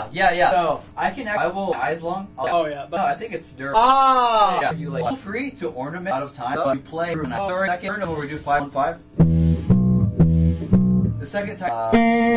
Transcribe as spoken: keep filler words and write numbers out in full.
yeah, yeah. So I can. I will eyes long. Oh yeah, but no, I think it's durable. ah. Yeah, you like feel free to ornament out of time. So you play through an second turn, and we do five on five. The second time. Uh,